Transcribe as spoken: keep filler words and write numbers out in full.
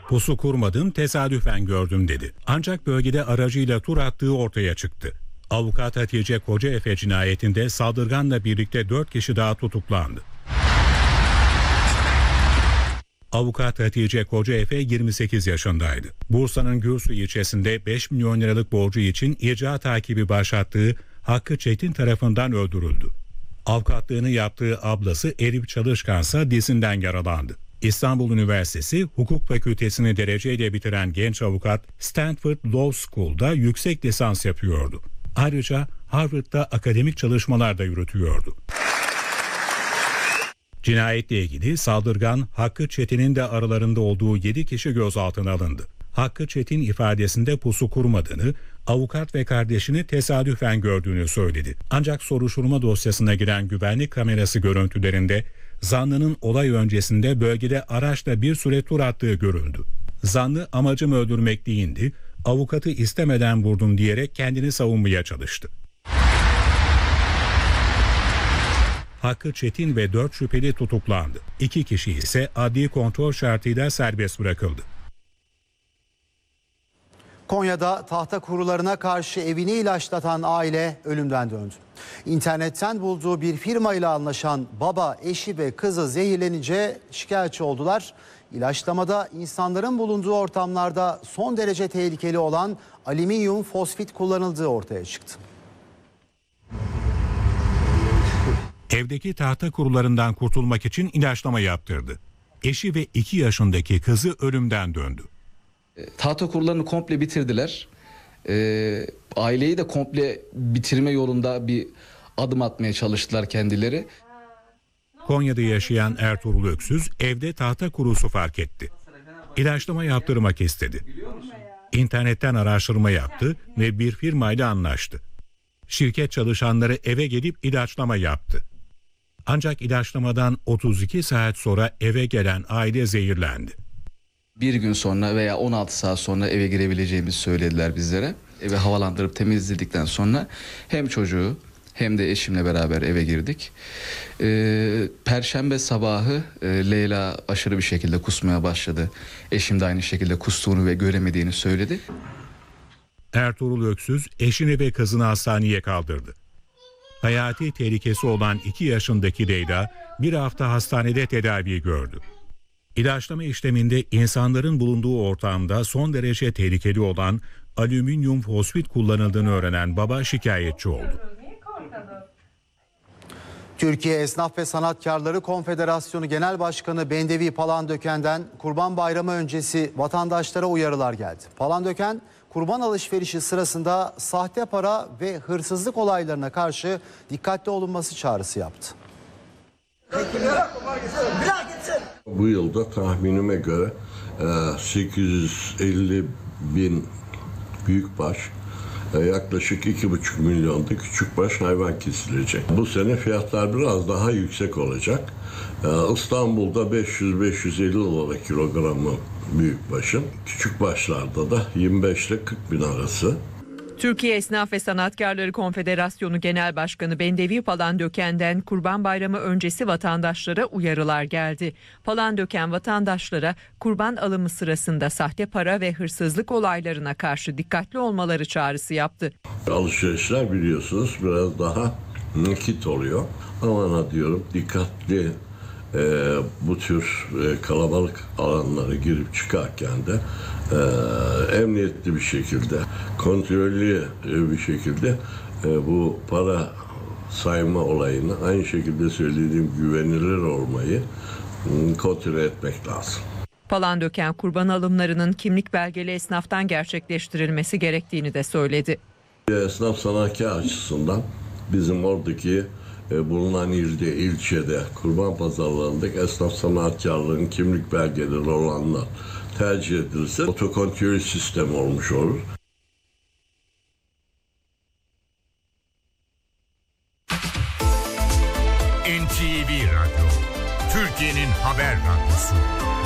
Pusu kurmadım, tesadüfen gördüm dedi. Ancak bölgede aracıyla tur attığı ortaya çıktı. Avukat Hatice Kocaefe cinayetinde saldırganla birlikte dört kişi daha tutuklandı. Avukat Hatice Kocaefe yirmi sekiz yaşındaydı. Bursa'nın Gürsu ilçesinde beş milyon liralık borcu için icra takibi başlattığı Hakkı Çetin tarafından öldürüldü. Avukatlığını yaptığı ablası Elif Çalışkansa dizinden yaralandı. İstanbul Üniversitesi Hukuk Fakültesini dereceyle bitiren genç avukat Stanford Law School'da yüksek lisans yapıyordu. Ayrıca Harvard'da akademik çalışmalar da yürütüyordu. Cinayetle ilgili saldırgan Hakkı Çetin'in de aralarında olduğu yedi kişi gözaltına alındı. Hakkı Çetin ifadesinde pusu kurmadığını, avukat ve kardeşini tesadüfen gördüğünü söyledi. Ancak soruşturma dosyasına giren güvenlik kamerası görüntülerinde zanlının olay öncesinde bölgede araçla bir süre tur attığı görüldü. Zanlı amacım öldürmek değildi, avukatı istemeden vurdum diyerek kendini savunmaya çalıştı. Hakkı Çetin ve dört şüpheli tutuklandı. İki kişi ise adli kontrol şartıyla serbest bırakıldı. Konya'da tahta kurularına karşı evini ilaçlatan aile ölümden döndü. İnternetten bulduğu bir firmayla anlaşan baba, eşi ve kızı zehirlenince şikayetçi oldular. İlaçlamada insanların bulunduğu ortamlarda son derece tehlikeli olan alüminyum fosfit kullanıldığı ortaya çıktı. Evdeki tahta kurularından kurtulmak için ilaçlama yaptırdı. Eşi ve iki yaşındaki kızı ölümden döndü. Tahta kurularını komple bitirdiler. Ee, aileyi de komple bitirme yolunda bir adım atmaya çalıştılar kendileri. Konya'da yaşayan Ertuğrul Öksüz evde tahta kurusu fark etti. İlaçlama yaptırmak istedi. İnternetten araştırma yaptı ve bir firmayla anlaştı. Şirket çalışanları eve gelip ilaçlama yaptı. Ancak ilaçlamadan otuz iki saat sonra eve gelen aile zehirlendi. Bir gün sonra veya on altı saat sonra eve girebileceğimizi söylediler bizlere. Evi havalandırıp temizledikten sonra hem çocuğu hem de eşimle beraber eve girdik. Ee, Perşembe sabahı e, Leyla aşırı bir şekilde kusmaya başladı. Eşim de aynı şekilde kustuğunu ve göremediğini söyledi. Ertuğrul Öksüz eşini ve kızını hastaneye kaldırdı. Hayati tehlikesi olan iki yaşındaki Leyla bir hafta hastanede tedavi gördü. İlaçlama işleminde insanların bulunduğu ortamda son derece tehlikeli olan alüminyum fosfit kullanıldığını öğrenen baba şikayetçi oldu. Türkiye Esnaf ve Sanatkarları Konfederasyonu Genel Başkanı Bendevi Palandöken'den Kurban Bayramı öncesi vatandaşlara uyarılar geldi. Palandöken, kurban alışverişi sırasında sahte para ve hırsızlık olaylarına karşı dikkatli olunması çağrısı yaptı. Bu yılda tahminime göre sekiz yüz elli bin büyükbaş, yaklaşık iki buçuk milyonda küçükbaş hayvan kesilecek. Bu sene fiyatlar biraz daha yüksek olacak. İstanbul'da beş yüz beş yüz elli dolara kilogramı büyükbaşın, küçükbaşlarda da yirmi beş ile kırk bin arası. Türkiye Esnaf ve Sanatkarları Konfederasyonu Genel Başkanı Bendevi Palandöken'den Kurban Bayramı öncesi vatandaşlara uyarılar geldi. Palandöken vatandaşlara kurban alımı sırasında sahte para ve hırsızlık olaylarına karşı dikkatli olmaları çağrısı yaptı. Alışverişler biliyorsunuz biraz daha nakit oluyor. Aman ha diyorum, dikkatli e, bu tür e, kalabalık alanlara girip çıkarken de e, emniyetli bir şekilde, kontrollü e, bir şekilde e, bu para sayma olayını, aynı şekilde söylediğim güvenilir olmayı e, kontrol etmek lazım. Palandöken kurban alımlarının kimlik belgeli esnaftan gerçekleştirilmesi gerektiğini de söyledi. Esnaf sanatkar açısından bizim oradaki e, bulunan ilde, ilçede, kurban pazarlarındaki esnaf sanatkarların kimlik belgeleri olanlar tercih edilirse otokontrol sistemi olmuş olur. N T V Radyo, Türkiye'nin haber radyosu.